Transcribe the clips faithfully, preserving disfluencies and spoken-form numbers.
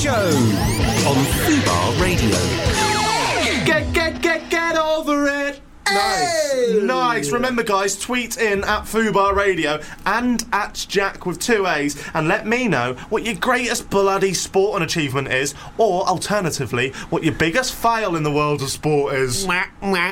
Show on Fubar Radio. Get, get, get, get over it! Nice. Nice. Remember, guys, tweet in at Fubar Radio and at Jack with two A's and let me know what your greatest bloody sport and achievement is, or alternatively, what your biggest fail in the world of sport is. Play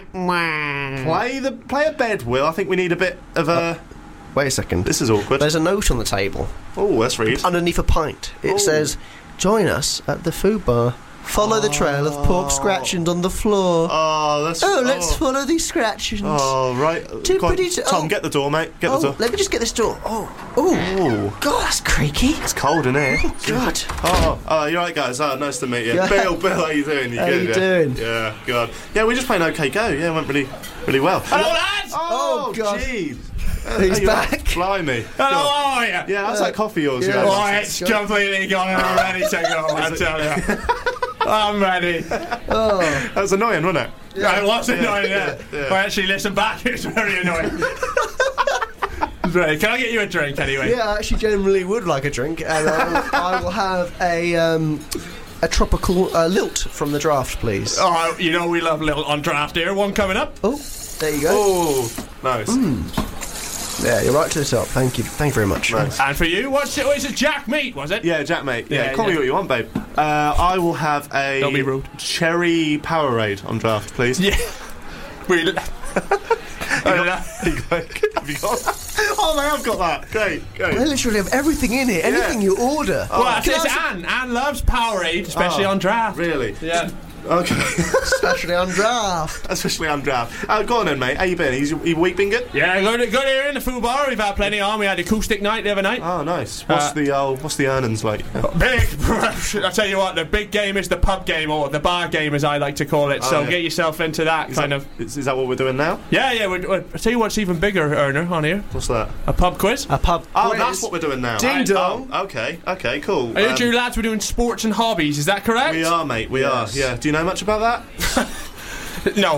the play a bed, Will. I think we need a bit of a. Uh, Wait a second. This is awkward. There's a note on the table. Oh, let's read. Underneath a pint, it Ooh. says, "Join us at the food bar. Follow the trail of pork scratchings on the floor." Oh, that's. Oh, let's oh. follow these scratchings. Oh, right. Too Go on, pretty to- Tom, oh. get the door, mate. Get Oh, the door. let me just get this door. Oh, oh, Ooh. God, that's creaky. It's cold in here. Oh, God. Oh, oh, you're right, guys. Oh, nice to meet you. Yeah. Bill, Bill, how you doing? You How good? you yeah? doing? Yeah, God. Yeah, we just played OK Go. Yeah, it went really, really well. Hello, lads! Oh, Oh, God. jeez. He's Hey, back. Blimey. Hello, God. how are you? Yeah, how's that coffee yours? yeah. you Oh, had? it's completely gone and I'm ready to go, I tell you. I'm ready. Oh, That was annoying, wasn't it? Yeah, it was annoying, yeah. yeah. But actually, listen back, it's very annoying. Right, can I get you a drink anyway? yeah, I actually generally would like a drink, and I will, I will have a um, a tropical uh, lilt from the draft, please. Oh, you know we love a little on draft here. One coming up. Oh, there you go. Oh, nice. Yeah, you're right to the top. Thank you. Thank you very much. Nice. And for you, what's it? What is it? Jack meat, was it? Yeah, Jack, mate. Yeah, Yeah, call me yeah. what you want, babe. Uh, I will have a Don't be rude. cherry Powerade on draft, please. Yeah. We. Have you got? Oh, man, I've got that. Great, great. I literally have everything in it. Anything you order. Well, that's Can I it's ask- Anne. Anne loves Powerade, especially Oh, on draft. Really? Yeah. Okay. Especially on draft. Especially on draft. Uh, go on then, mate. How you been? Is your, your week been good? Yeah, good, good here in the food bar. We've had plenty on. We had acoustic night the other night. Oh, nice. What's Uh, the uh, what's the earnings like? Big. I tell you what, the big game is the pub game, or the bar game, as I like to call it. Oh, so yeah. get yourself into that Is kind that, of. Is, is that what we're doing now? Yeah, yeah. We're, we're, I tell you what's even bigger, earner on here. What's that? A pub quiz. A pub. Oh, quiz. that's what we're doing now. Ding Right. dong. Oh, okay. Okay. Cool. I heard Um, you lads were doing sports and hobbies. Is that correct? we are, mate. We Yes. are. Yeah. Do you know much about that? No.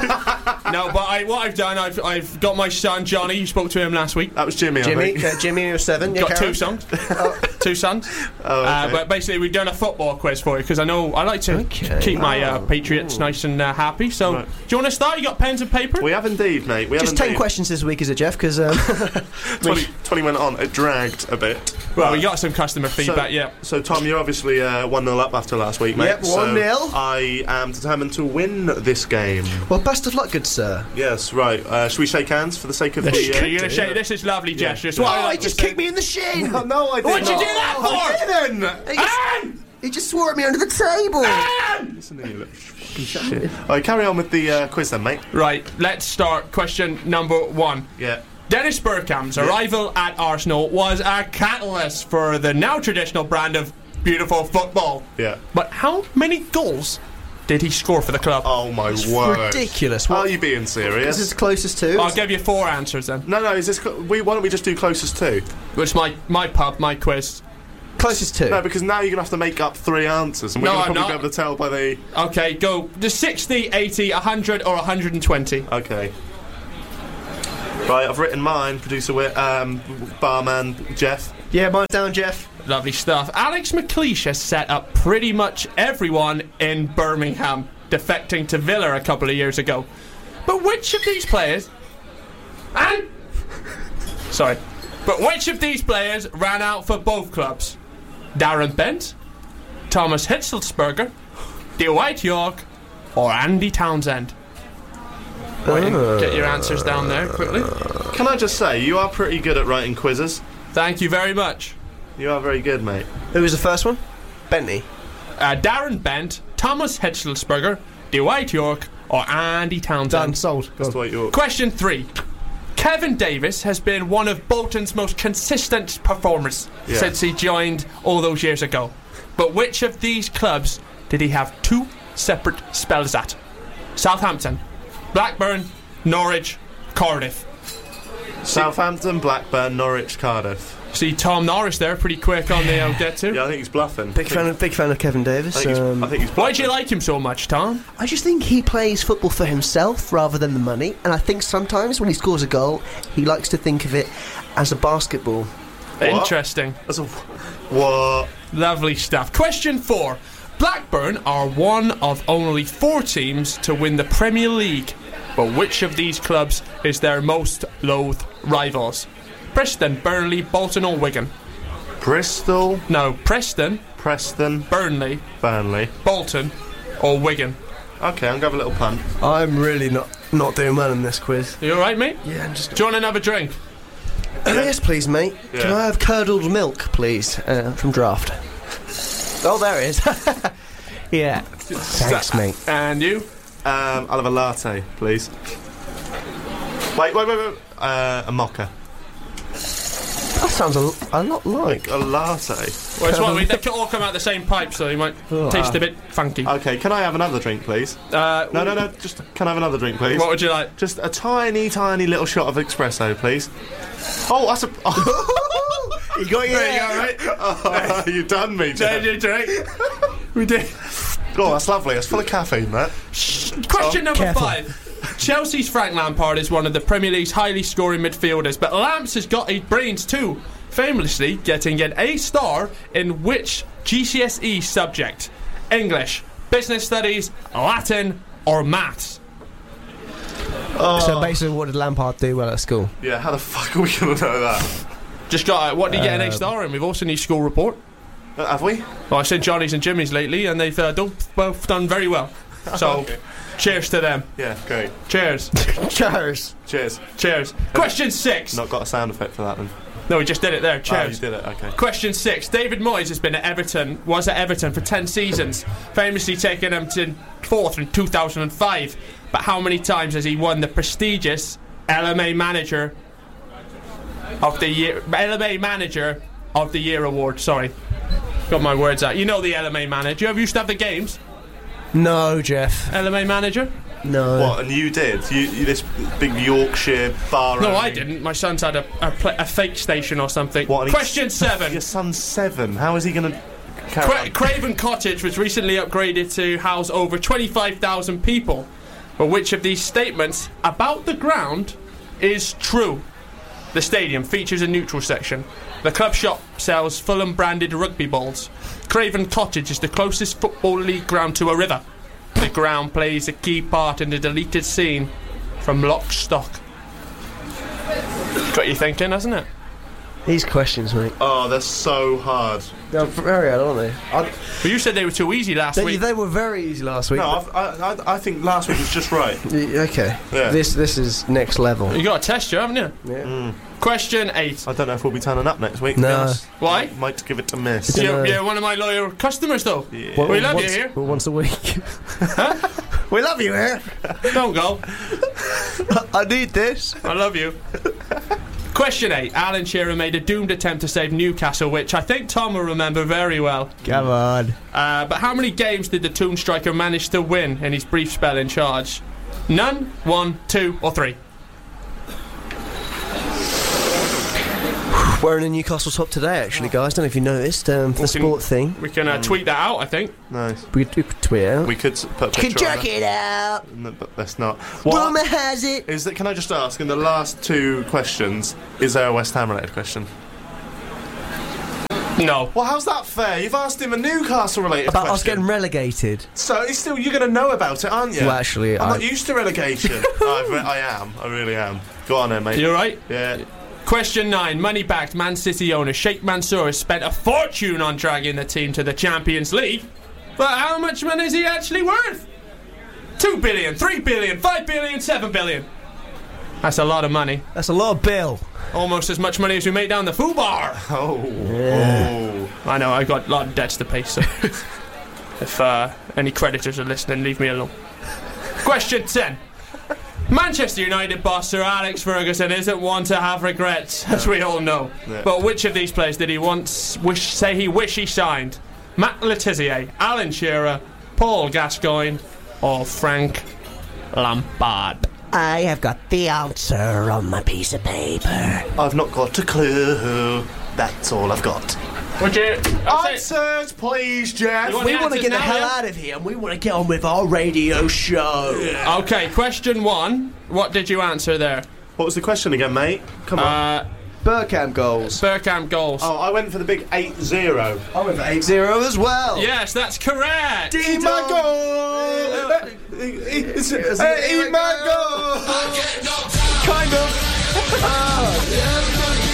No, but I, what I've done, I've I've got my son Johnny. You spoke to him last week. That was Jimmy. I Jimmy, think. uh, Jimmy, you're seven. Yeah, Got Karen? two sons. Two sons. Oh, okay. Uh, but basically, we've done a football quiz for you because I know I like to Okay. keep my uh, Oh. Patriots nice and uh, happy. So, Right. do you want to start? You got pens and paper? We have indeed, mate. We Just have ten indeed. questions this week, is it, Jeff? Because um, twenty, twenty went on. It dragged a bit. well, we got some customer feedback. Yeah. So, Tom, you're obviously uh, one nil up after last week, mate. Yep, So one nil. I am determined to win this game. well, best of luck, good sir. Yes, right. Uh, should we shake hands for the sake of the... You're Uh, gonna say this is lovely gesture. It's what I Oh, like he just to say. kicked me in the shin. no, no, I didn't. What'd you do that for? I didn't. He just, Anne! he just swore at me under the table. Anne! Listen to you, look. Fucking shit. All right, carry on with the uh, quiz then, mate. Right, let's start. Question number one. Yeah. Dennis Bergkamp's arrival at Arsenal was a catalyst for the now traditional brand of beautiful football. Yeah. But how many goals did he score for the club? Oh, my word. Ridiculous. Are What you being serious? is this closest to? I'll give you four answers then. No, no, is this... cl- We, why don't we just do closest to? Which my my pub, my quiz. Closest to. No, because now you're going to have to make up three answers, and we're No, going to I'm probably not. be able to tell by the... Okay, go. The sixty, eighty, one hundred, or one hundred twenty. Okay. Right, I've written mine. Producer, Wi- um, barman, Jeff. Yeah, mine's down, Jeff. Lovely stuff. Alex McLeish has set up pretty much everyone in Birmingham, defecting to Villa a couple of years ago. But which of these players... And... Sorry. But which of these players ran out for both clubs? Darren Bent, Thomas Hitzelsberger, Dwight York, or Andy Townsend? Wait, get your answers down there quickly. Can I just say, you are pretty good at writing quizzes. Thank you very much. You are very good, mate. Who was the first one? Bentley. Uh, Darren Bent, Thomas Hitzelsberger, Dwight York, or Andy Townsend? Done. Sold. Go That's on. the way you... Question three. Kevin Davis has been one of Bolton's most consistent performers Yeah. since he joined all those years ago. But which of these clubs did he have two separate spells at? Southampton, Blackburn, Norwich, Cardiff. Southampton, Blackburn, Norwich, Cardiff. See Tom Norris there, pretty quick on the uh, get to. Yeah, I think he's bluffing. Big fan of big fan of Kevin Davis. I think he's, Um, I think he's Why do bluffing. you like him so much, Tom? I just think he plays football for himself rather than the money, and I think sometimes when he scores a goal, he likes to think of it as a basketball. Interesting. That's a, What? Lovely stuff. Question four. Blackburn are one of only four teams to win the Premier League, but which of these clubs is their most loathed rivals? Preston, Burnley, Bolton or Wigan? Bristol, No, Preston, Preston, Burnley, Burnley. Bolton or Wigan? Okay, I'm going to have a little punt. I'm really not not doing well in this quiz. You alright, mate? Yeah, I'm just. Do you want another drink? Oh, yes, please, mate. Yeah. Can I have curdled milk, please, uh, from Draft? Oh, there it is. Yeah. Thanks, mate. And you? Um, I'll have a latte, please. Wait, wait, wait, wait. Uh, a mocha. That sounds a, a lot like. A latte. Well, it's what, we, they all come out the same pipe, so you might Oh. taste a bit funky. Okay, can I have another drink, please? Uh, No, no, no. Just can I have another drink, please? What would you like? Just a tiny, tiny little shot of espresso, please. Oh, that's a. Oh. You got your. There you go, mate. Oh, you done me, Jeff. Did you drink? We did. Oh, that's lovely. It's full of caffeine, that. Question number Careful. five. Chelsea's Frank Lampard is one of the Premier League's highly scoring midfielders, but Lamps has got his brains too, famously getting an A star in which G C S E subject? English, Business Studies, Latin or Maths? So basically, what did Lampard do well at school? Yeah, how the fuck are we going to know that? Just got uh, what did you get an A Um, star in? We've also seen school report. Uh, have we? Well, I've seen Johnny's and Jimmy's lately, and they've uh, done, both done very well. So, Okay. cheers to them. Yeah, great. Cheers. Cheers. Cheers. Cheers. Question six. Not got a sound effect for that then. No, we just did it there. Oh, you Cheers. did it, okay. Question six. David Moyes has been at Everton, was at Everton for ten seasons, famously taking them to fourth in two thousand five. But how many times has he won the prestigious L M A Manager of the Year, L M A Manager of the Year award? Sorry, got my words out. You know the L M A Manager. Have you used to have the games? No, Jeff. L M A Manager? No. What, and you did? You, you this big Yorkshire bar No, owning- I didn't. My son's had a a, pla a fake station or something. What, and he's- Question seven. Your son's seven. How is he going to carry Cra- on? Craven Cottage was recently upgraded to house over twenty-five thousand people. But which of these statements about the ground is true? The stadium features a neutral section. The club shop sells Fulham branded rugby balls. Craven Cottage is the closest football league ground to a river. The ground plays a key part in the deleted scene from Lock, Stock. Got you thinking, hasn't it? These questions, mate. Oh, they're so hard. They're very hard, aren't they? I, But you said they were too easy last they, week. they were very easy last week. No, I've, I, I, I think last week was just right. Y- Okay. Yeah. This this is next level. You got a test, you haven't you? Yeah. Question eight. I don't know if we'll be turning up next week. to be No. honest. Why? Might give it a miss. Yeah. You're, you're one of my loyal customers, though. Yeah. Well, We love once, you here. well, once a week. We love you here. Don't go. I need this. I love you. Question eight. Alan Shearer made a doomed attempt to save Newcastle, which I think Tom will remember very well. Come on. Uh, but how many games did the Toon Striker manage to win in his brief spell in charge? None, one, two, or three? Wearing a Newcastle top today, actually, guys. Don't know if you noticed. Um, for the We can- sport thing. We can uh, tweet that out, I think. Nice. We could, we could tweet it out. We could s- put a You can picture on check it out. No, but let's not. Rumour What has it. is that? Can I just ask? In the last two questions, is there a West Ham related question? No. Well, how's that fair? You've asked him a Newcastle related About question. us getting relegated. So it's still you're going to know about it, aren't you? Well, actually, I'm I- not used to relegation. I, re- I am. I really am. Go on, then, mate. You alright? Yeah. Question nine. Money-backed Man City owner Sheikh Mansour has spent a fortune on dragging the team to the Champions League. But how much money is he actually worth? Two billion, three billion, five billion, seven billion. That's a lot of money. That's a lot of bill. Almost as much money as we make down the Foo Bar. Oh. Yeah. Oh. I know, I've got a lot of debts to pay, so if uh, any creditors are listening, leave me alone. Question ten. Manchester United boss Sir Alex Ferguson isn't one to have regrets, as we all know. Yeah. But which of these players did he once wish, say he wish he signed? Matt Letizia, Alan Shearer, Paul Gascoigne, or Frank Lampard? I have got the answer on my piece of paper. I've not got a clue. That's all I've got. Would you? Answers, please, Jeff. You want- We the want to answers get the now, hell yeah? out of here and we want to get on with our radio show. Okay, question one. What did you answer there? What was the question again, mate? Come on. Uh, Bergkamp goals. Bergkamp goals. Oh, I went for the big eight zero. I went for eight zero as well. Yes, that's correct. Eat my goal! It's eat my goal! Kind of.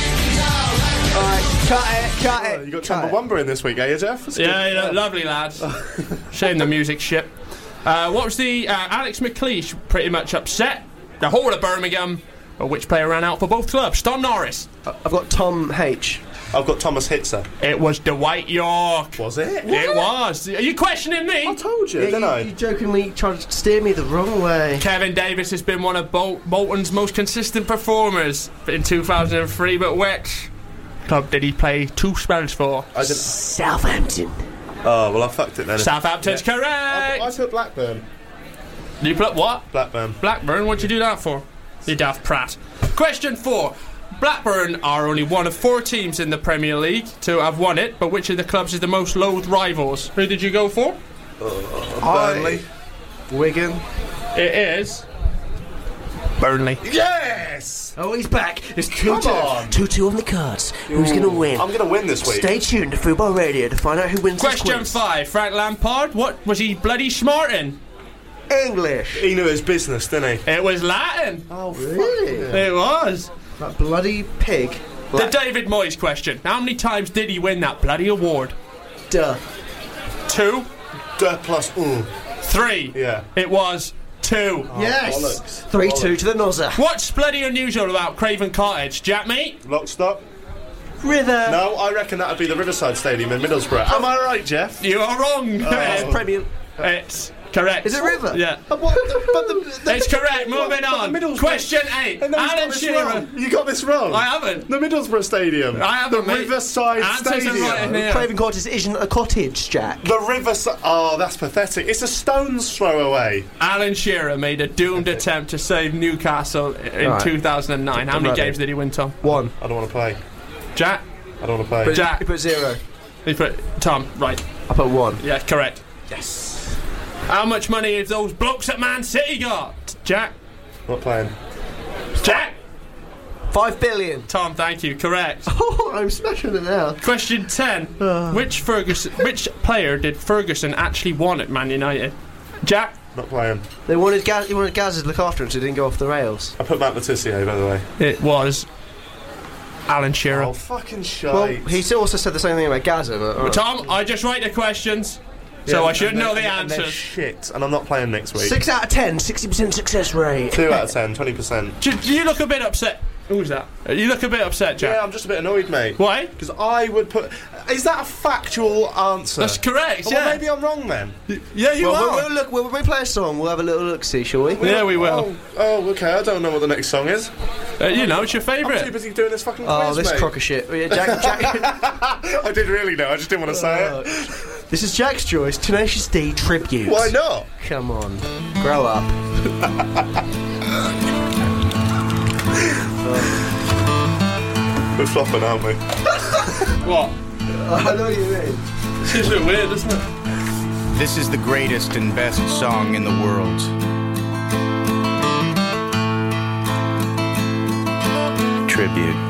Alright, cut it, cut it. Oh, you got cut it. Chumbawamba in this week, eh, Jeff? That's Yeah, good. yeah, lovely lads. Shame the music shit. Uh, what was the uh, Alex McLeish pretty much upset the whole of Birmingham? Or which player ran out for both clubs? Tom Norris. I've got Tom H. I've got Thomas Hitzer. It was Dwight York. Was it? It was. Are you questioning me? I told you, Yeah, didn't you, I? you jokingly tried to steer me the wrong way. Kevin Davis has been one of Bol- Bolton's most consistent performers in two thousand three, but which club did he play two spells for? I didn't. Southampton. Oh, well, I fucked it then. Southampton's I, correct. I put Blackburn. You put what? Blackburn. Blackburn? What'd you do that for? You daft prat. Question four. Blackburn are only one of four teams in the Premier League to have won it, but which of the clubs is the most loathed rivals? Who did you go for? Burnley. Wigan. It is Burnley. Yes! Oh, he's back. It's Come on. two two on the cards. Who's going to win? I'm going to win this week. Stay tuned to Football Radio to find out who wins Question this quiz. five. Frank Lampard, what was he bloody smart in? English. He knew his business, didn't he? It was Latin. Oh, Really? It was. That bloody pig. The David Moyes question. How many times did he win that bloody award? Duh. Two? Duh plus un. Three? Yeah. It was two. Yes. bollocks. three two to the Nozza. What's bloody unusual about Craven Cottage, Jack mate? Lock, stop. River. No, I reckon that would be the Riverside Stadium in Middlesbrough. Am I right, Jeff? You are wrong. It's Premier. It's correct. Is it River? Yeah. But what the, but the, the, It's correct. Moving but on. the Middlesbrough- Question eight. And then he's got Alan this Shearer. wrong. You got this wrong. I haven't. The Middlesbrough Stadium. I haven't, The mate. Riverside Answers are Stadium. right in here. Craven Cottage isn't a cottage, Jack. The Riverside. Oh, that's pathetic. It's a stone's throw away. Alan Shearer made a doomed attempt to save Newcastle in Right. two thousand nine. How many Right. games did he win, Tom? One. I don't want to play. Jack? I don't want to play. Jack. You put zero. He put Tom. Right. I put one. Yeah, correct. Yes. How much money have those blokes at Man City got? Jack? Not playing. Jack? Five billion. Tom, thank you. Correct. Oh, I'm smashing it now. Question ten. Which Ferguson? Which player did Ferguson actually want at Man United? Jack? Not playing. They wanted Gaz, he wanted Gaz to look after him so he didn't go off the rails. I put Matt Letizia, by the way. It was Alan Shearer. Oh, fucking shite. Well, he also said the same thing about Gaza. But, all right. Tom, I just write the questions, so Yeah, I should and know they're- the and they're answers. shit, and I'm not playing next week. Six out of ten, sixty percent success rate. Two out of ten, twenty percent. Do, do you look a bit upset? Who's that? You look a bit upset, Jack. Yeah, I'm just a bit annoyed, mate. Why? Because I would put. Is that a factual answer? That's correct. Well, yeah. maybe I'm wrong then. Yeah, you Well, are. we'll, we'll look. When we play a song, we'll have a little look. See, shall we? Yeah, we will. Oh, oh, okay. I don't know what the next song is. Uh, you know, it's your I'm too favourite. busy doing this fucking Oh, quiz, this mate. crock of shit. Oh, yeah, Jack, Jack, I did really know. I just didn't want to say it. this is Jack's choice. Tenacious D tribute. Why not? Come on, grow up. We're flopping, aren't we? What? I know what you mean. Seems a bit weird, doesn't it? This is the greatest and best song in the world. Tribute.